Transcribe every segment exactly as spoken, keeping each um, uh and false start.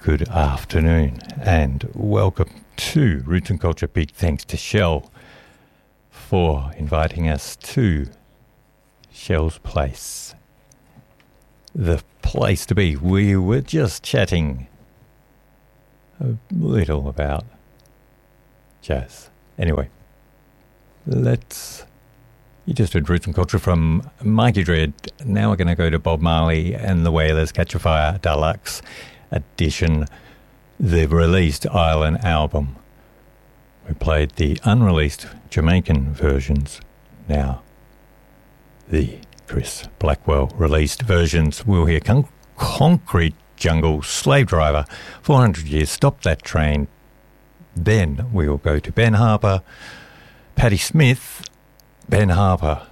Good afternoon and welcome to Roots and Culture. Big thanks to Shell for inviting us to Shell's Place, the place to be. We were just chatting a little about jazz. Anyway, let's... You just heard Roots and Culture from Mikey Dread. Now we're going to go to Bob Marley and the Wailers Catch a Fire Deluxe Edition, the released Island album. We played the unreleased Jamaican versions. Now, the Chris Blackwell released versions. We'll hear Con- Concrete Jungle, Slave Driver, four hundred Years, Stop That Train. Then we'll go to Ben Harper, Patti Smith, Ben Harper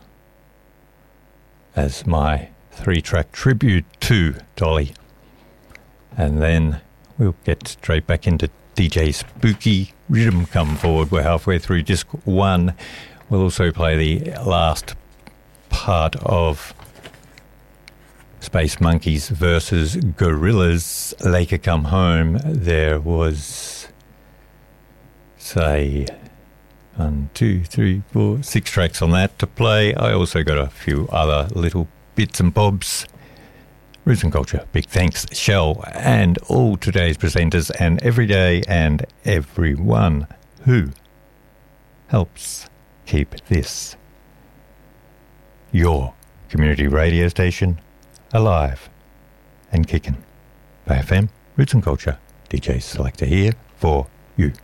as my three-track tribute to Dolly. And then we'll get straight back into D J Spooky Rhythm Come Forward. We're halfway through disc one. We'll also play the last part of Space Monkeys versus Gorillaz, Laker Come Home. There was, say, one, two, three, four, six tracks on that to play. I also got a few other little bits and bobs. Roots and Culture, big thanks, Shell, and all today's presenters, and every day and everyone who helps keep this, your community radio station, alive and kicking. By F M, Roots and Culture, D J Selector here for you.